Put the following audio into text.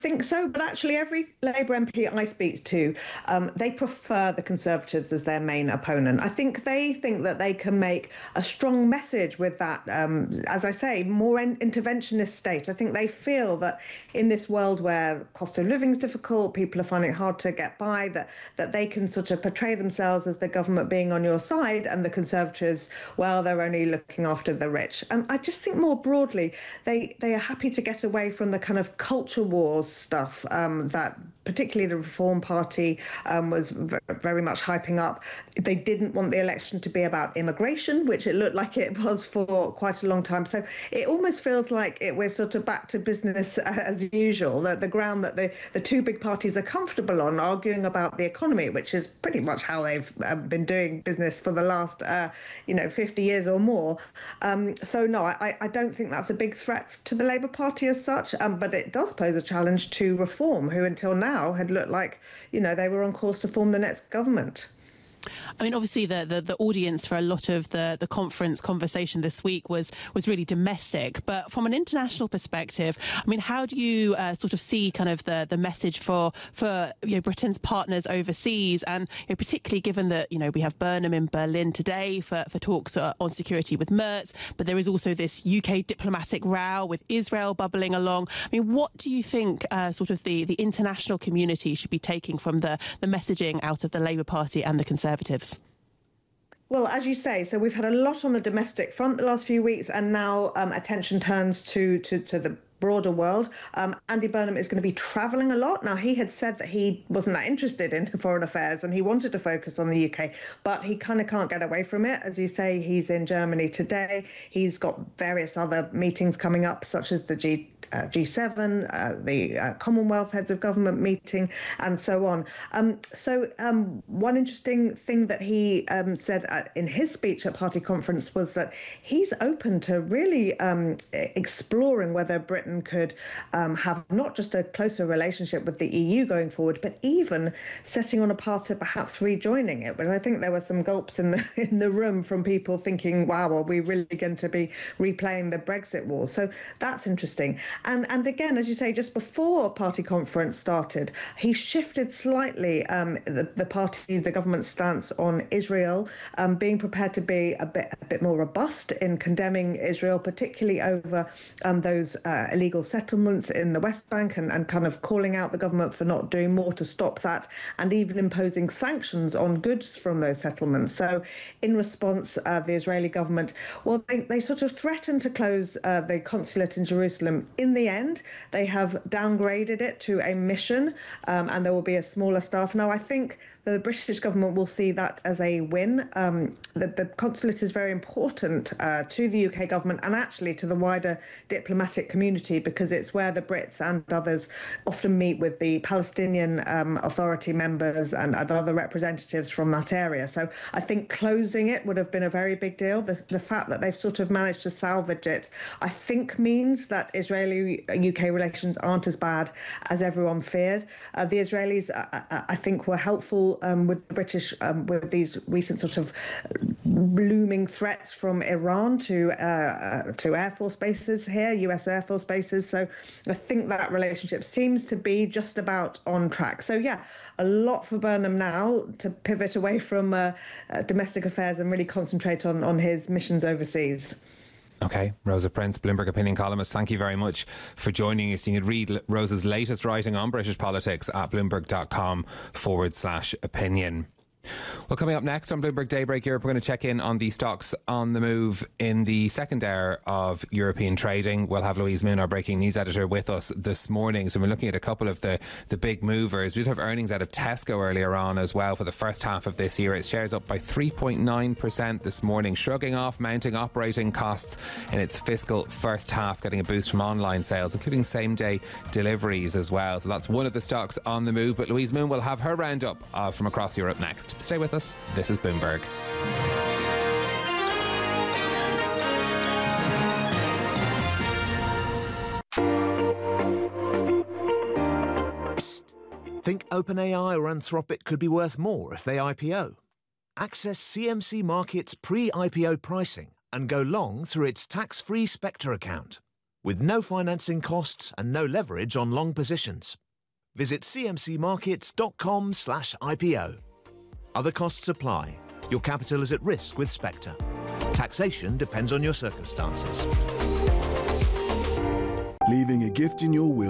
think so, but actually every Labour MP I speak to, they prefer the Conservatives as their main opponent. I think they think that they can make a strong message with that, as I say, more interventionist state. I think they feel that in this world where cost of living is difficult, people are finding it hard to get by, that they can sort of portray themselves as the government being on your side and the Conservatives, well, they're only looking after the rich. And I just think more broadly, they are happy to get away from the kind of culture wars stuff that particularly the Reform Party was very much hyping up. They didn't want the election to be about immigration, which it looked like it was for quite a long time. So it almost feels like we're sort of back to business as usual, that the ground that the two big parties are comfortable on, arguing about the economy, which is pretty much how they've been doing business for the last 50 years or more. So no, I don't think that's a big threat to the Labour Party as such, but it does pose a challenge to Reform, who until now had looked like, they were on course to form the next government. I mean, obviously, the audience for a lot of the conference conversation this week was really domestic. But from an international perspective, I mean, how do you sort of see kind of the message for Britain's partners overseas, and particularly given that we have Burnham in Berlin today for talks on security with Merz, but there is also this UK diplomatic row with Israel bubbling along. I mean, what do you think sort of the international community should be taking from the messaging out of the Labour Party and the Conservatives? Well, as you say, so we've had a lot on the domestic front the last few weeks, and now attention turns to the broader world. Andy Burnham is going to be travelling a lot. Now, he had said that he wasn't that interested in foreign affairs and he wanted to focus on the UK, but he kind of can't get away from it. As you say, he's in Germany today. He's got various other meetings coming up, such as the G7, the Commonwealth Heads of Government meeting, and so on. One interesting thing that he said in his speech at party conference was that he's open to really exploring whether Britain could have not just a closer relationship with the EU going forward, but even setting on a path to perhaps rejoining it. But I think there were some gulps in the room from people thinking, wow, are we really going to be replaying the Brexit war? So that's interesting. And again, as you say, just before party conference started, he shifted slightly the government's stance on Israel, being prepared to be a bit more robust in condemning Israel, particularly over those illegal settlements in the West Bank, and kind of calling out the government for not doing more to stop that, and even imposing sanctions on goods from those settlements. So in response, the Israeli government, well, they sort of threatened to close the consulate in Jerusalem. In the end, they have downgraded it to a mission, and there will be a smaller staff. Now, I think the British government will see that as a win. The consulate is very important to the UK government and actually to the wider diplomatic community, because it's where the Brits and others often meet with the Palestinian Authority members and other representatives from that area. So I think closing it would have been a very big deal. The fact that they've sort of managed to salvage it, I think, means that Israeli-UK relations aren't as bad as everyone feared. The Israelis, I think, were helpful with the British with these recent sort of looming threats from Iran to Air Force bases here, US Air Force bases. So I think that relationship seems to be just about on track. So yeah, a lot for Burnham now to pivot away from domestic affairs and really concentrate on his missions overseas. OK, Rosa Prince, Bloomberg opinion columnist, thank you very much for joining us. You can read Rosa's latest writing on British politics at bloomberg.com/opinion. Well, coming up next on Bloomberg Daybreak Europe, we're going to check in on the stocks on the move in the second hour of European trading. We'll have Louise Moon, our breaking news editor, with us this morning. So we're looking at a couple of the big movers. We did have earnings out of Tesco earlier on as well for the first half of this year. Its shares up by 3.9% this morning, shrugging off mounting operating costs in its fiscal first half, getting a boost from online sales, including same-day deliveries as well. So that's one of the stocks on the move. But Louise Moon will have her roundup from across Europe next. Stay with us. This is Bloomberg. Psst. Think OpenAI or Anthropic could be worth more if they IPO? Access CMC Markets pre-IPO pricing and go long through its tax-free Spectre account. with no financing costs and no leverage on long positions. Visit cmcmarkets.com/IPO. Other costs apply. Your capital is at risk with Spectre. Taxation depends on your circumstances. Leaving a gift in your will